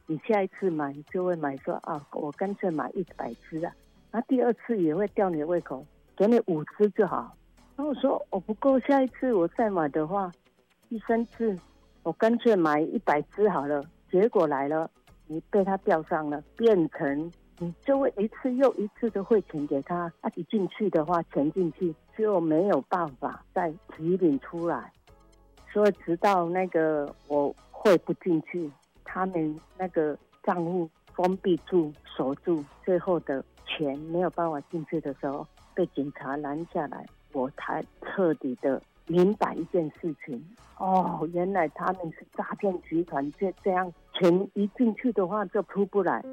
你下一次买就会买说啊，我干脆买100只啊，那第二次也会吊你的胃口，给你5只就好。然后我说我不够，下一次我再买的话，第3次我干脆买100只好了。结果来了，你被他钓上了，变成你就会一次又一次的汇钱给他，一进去的话钱进去就没有办法再提领出来，所以直到那个我汇不进去，他们那个账户封闭住锁住，最后的钱没有办法进去的时候，被警察拦下来，我才彻底的明白一件事情，原来他们是诈骗集团，这样钱一进去的话就出不来。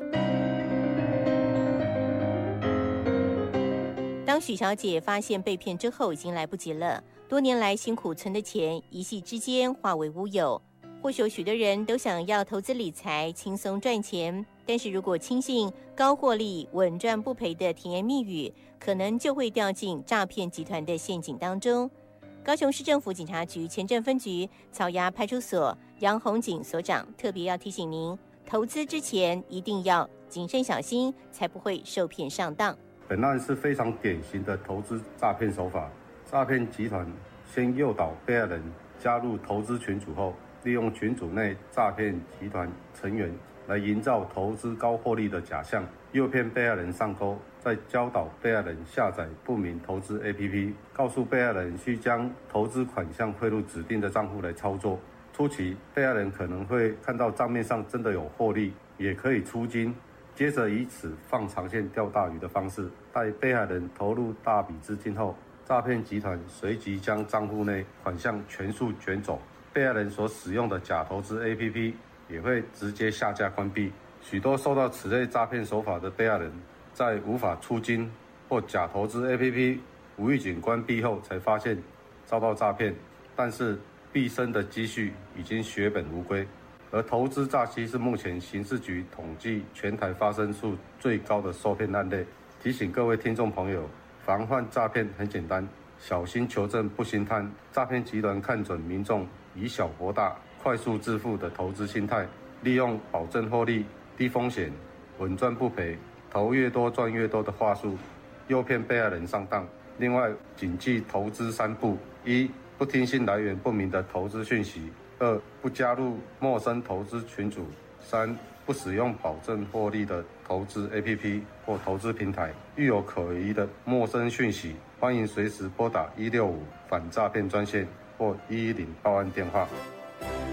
当许小姐发现被骗之后，已经来不及了。多年来辛苦存的钱，一夕之间化为乌有。或许许多人都想要投资理财，轻松赚钱，但是如果轻信高获利、稳赚不赔的甜言蜜语，可能就会掉进诈骗集团的陷阱当中。高雄市政府警察局前镇分局草衙派出所杨宏景所长特别要提醒您，投资之前一定要谨慎小心，才不会受骗上当。 本案是非常典型的投资诈骗手法，诈骗集团先诱导被害人加入投资群组后，利用群组内诈骗集团成员来营造投资高获利的假象，诱骗被害人上钩，再教导被害人下载不明投资 APP， 告诉被害人需将投资款项汇入指定的账户来操作。初期被害人可能会看到账面上真的有获利，也可以出金，接着以此放长线钓大鱼的方式，待被害人投入大笔资金后，诈骗集团随即将账户内款项全数卷走，被害人所使用的假投资 APP 也会直接下架关闭。许多受到此类诈骗手法的被害人，在无法出金或假投资 APP 无预警关闭后，才发现遭到诈骗，但是毕生的积蓄已经血本无归。而投资诈欺是目前刑事局统计全台发生数最高的受骗案例。提醒各位听众朋友，防范诈骗很简单，小心求证不心贪。诈骗集团看准民众以小博大、快速致富的投资心态，利用保证获利、低风险、稳赚不赔、投越多赚越多的话术，诱骗被害人上当。另外，谨记投资3不：一、不听信来源不明的投资讯息；2、不加入陌生投资群组；3、不使用保证获利的投资 APP 或投资平台。遇有可疑的陌生讯息，欢迎随时拨打165反诈骗专线或110报案电话。